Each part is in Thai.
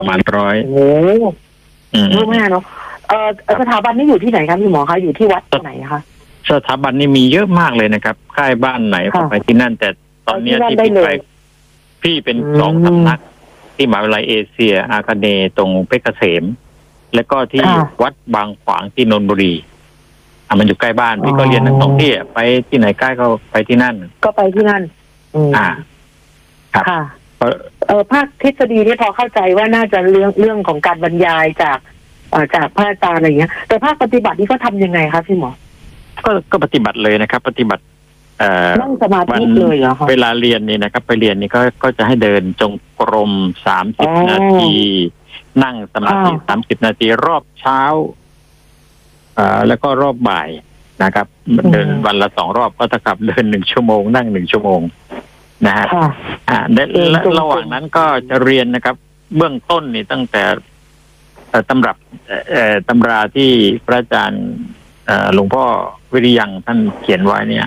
ประมาณ100 โอ้โหเยอะมากเนาะสถาบันนี้อยู่ที่ไหนครับพี่หมอคะอยู่ที่วัดที่ไหนคะสถาบันนี่มีเยอะมากเลยนะครับค่ายบ้านไหนก็ไปที่นั่นแต่ตอนนี้ที่พี่ไปพี่เป็น2 สำนักที่มหาวิทยาลัยเอเชียอาคาเนย์ตรงเพชรเกษมแล้วก็ที่วัดบางขวางที่นนทบุรีมันอยู่ใกล้บ้านพี่ก็เรียนทั้ง2 ที่ไปที่ไหนใกล้ก็ไปที่นั่นก็ไปที่นั่นครับค่ะภาคทฤษฎีนี่พอเข้าใจว่าน่าจะเรื่องของการบรรยายจากพระอาจารย์อะไรเงี้ยแต่ภาคปฏิบัตินี่ก็ทำยังไงครับพี่หมอก็ปฏิบัติเลยนะครับ ปฏิบัตินั่งสมาธิเลยเหรอคะเวลาเรียนนี่นะครับไปเรียนนี่ก็จะให้เดินจงกรม30 นาทีนั่งสมาธิ30 นาทีรอบเช้าแล้วก็รอบบ่ายนะครับเดินวันละ2 รอบก็เท่ากับเดิน1 ชั่วโมงนั่ง1 ชั่วโมงนะฮะและระหว่างนั้นก็จะเรียนนะครับเบื้องต้นนี่ตั้งแต่ตำราที่พระอาจารย์หลวงพ่อวิริยังท่านเขียนไว้เนี่ย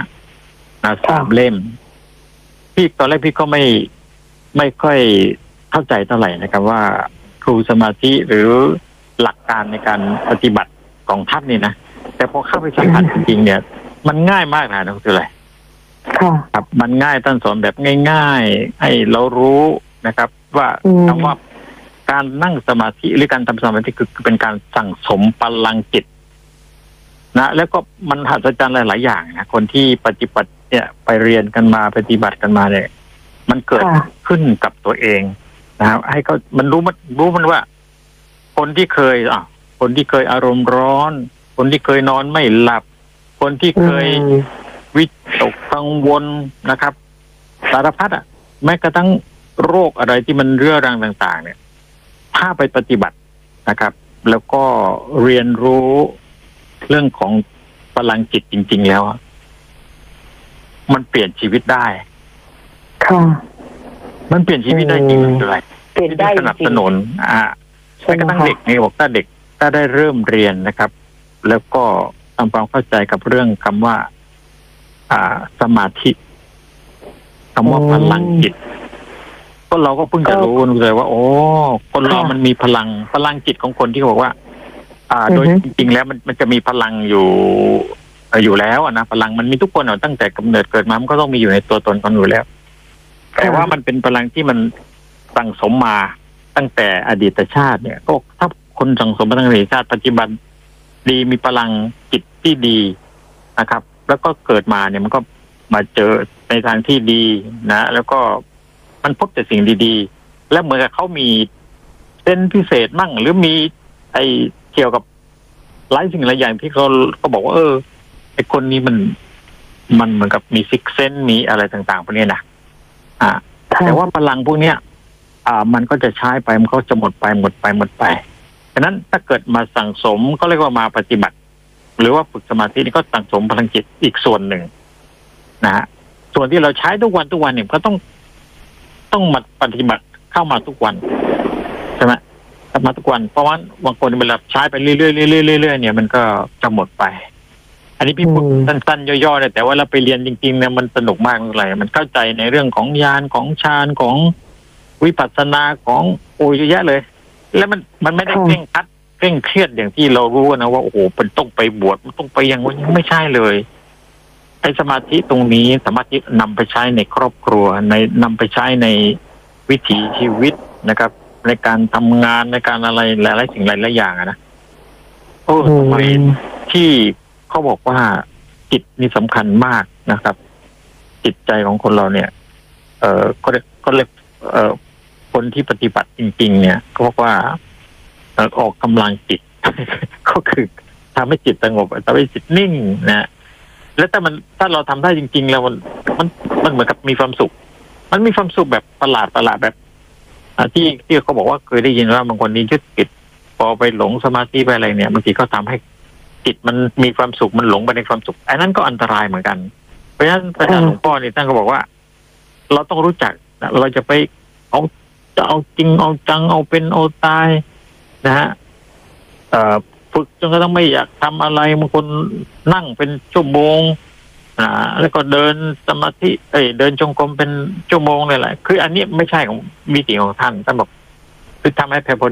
3 เล่มพี่ตอนแรกพี่ก็ไม่ค่อยเข้าใจเท่าไหร่นะครับว่าครูสมาธิหรือหลักการในการปฏิบัติของท่านนี่นะแต่พอเข้าไปสัมผัสจริงๆเนี่ยมันง่ายมากนะคืออะไรครับมันง่ายท่านสอนแบบง่ายๆให้เรารู้นะครับว่าคำว่าการนั่งสมาธิหรือการทำสมาธิคือเป็นการสั่งสมพลังจิตนะแล้วก็มันหัศจรรย์หลายๆอย่างนะคนที่ปฏิบัติเนี่ยไปเรียนกันมาปฏิบัติกันมาเนี่ยมันเกิดขึ้นกับตัวเองนะครับให้เขามันรู้มันว่าคนที่เคยอารมณ์ร้อนคนที่เคยนอนไม่หลับคนที่เคยวิตกกังวลนะครับสารพัดแม้กระทั่งโรคอะไรที่มันเรื้อรังต่างๆเนี่ยถ้าไปปฏิบัตินะครับแล้วก็เรียนรู้เรื่องของพลังจิตจริงๆแล้วมันเปลี่ยนชีวิตได้ค่ะมันเปลี่ยนชีวิตได้จริงเลยเปลี่ยนได้สนับสนุนแม้กระทั่งเด็กนี่บอกถ้าได้เริ่มเรียนนะครับแล้วก็ทำความเข้าใจกับเรื่องคำว่าสมาธิคำว่าพลังจิตก็เราก็เพิ่งจะรู้เลยว่าโอ้คนเรามันมีพลังจิตของคนที่บอกว่าโดยจริงๆแล้วมันจะมีพลังอยู่แล้วนะพลังมันมีทุกคนตั้งแต่กำเนิดเกิดมามันก็ต้องมีอยู่ในตัวตนอยู่แล้วแต่ว่ามันเป็นพลังที่มันสั่งสมมาตั้งแต่อดีตชาติเนี่ยก็ถ้าคนสั่งสมมาตั้งแต่อดีตชาติปัจจุบันดีมีพลังจิตที่ดีนะครับแล้วก็เกิดมาเนี่ยมันก็มาเจอในทางที่ดีนะแล้วก็มันพบแต่สิ่งดีๆและเหมือนกับเขามีเส้นพิเศษมั่งหรือมีไอ้เกี่ยวกับหลายสิ่งหลายอย่างที่เขาก็บอกว่าไอ้คนนี้มันเหมือนกับมีซิกเซนมีอะไรต่างๆพวกนี้นะแต่ว่าพลังพวกเนี้ยมันก็จะใช้ไปมันก็จะหมดไปฉะนั้นถ้าเกิดมาสั่งสมก็เรียกว่ามาปฏิบัติหรือว่าฝึกสมาธินี่ก็สั่งสมพลังจิตอีกส่วนหนึ่งนะฮะส่วนที่เราใช้ทุกวันเนี่ยก็ต้องมาปฏิบัติเข้ามาทุกวันใช่ไหมมาทุกวันเพราะว่าบางคนเวลาใช้ไปเรื่อยๆเนี่ยมันก็จะหมดไปอันนี้พี่พูดสั้นๆย่อๆเลยแต่ว่าเราไปเรียนจริงๆเนี่ยมันสนุกมากเลยมันเข้าใจในเรื่องของญาณของฌานของวิปัสสนาของเยอะแยะเลยแล้วมันไม่ได้เคร่งเครียดอย่างที่เรารู้นะว่าโอ้โหมันต้องไปบวชมันต้องไปอย่างนี้ไม่ใช่เลยไอ้สมาธิตรงนี้สมาธินำไปใช้ในครอบครัวนำไปใช้ในวิถีชีวิตนะครับในการทำงานในการอะไรหลายๆสิ่งหลายๆอย่างนะทำไมที่เขาบอกว่าจิตนี่สำคัญมากนะครับจิตใจของคนเราเนี่ยก็เลยคนที่ปฏิบัติจริงๆเนี่ยก็บอกว่าออกกำลังจิต ก็คือทำให้จิตสงบทำให้จิตนิ่งนะแล้วถ้าเราทำได้จริงๆแล้วมันเหมือนกับมีความสุขมันมีความสุขแบบประหลาดแบบที่เขาบอกว่าเคยได้ยินว่าบางคนนี้ยึดจิตพอไปหลงสมาธิไปอะไรเนี่ยบางทีก็ทำให้จิตมันมีความสุขมันหลงไปในความสุขอันนั้นก็อันตรายเหมือนกันเพราะฉะนั้นพระอาจารย์หลวงพ่อนี่ท่านก็บอกว่าเราต้องรู้จักเราจะไปจะเอาจริงเอาจังเอาเป็นเอาตายนะฮะฝึกจนกระทั่งไม่อยากทำอะไรบางคนนั่งเป็นชั่วโมงแล้วก็เดินสมาธิเดินจงกรมเป็นชั่วโมงเลยแหละคืออันนี้ไม่ใช่ของวิถีของท่านบอกคือทำให้แผ่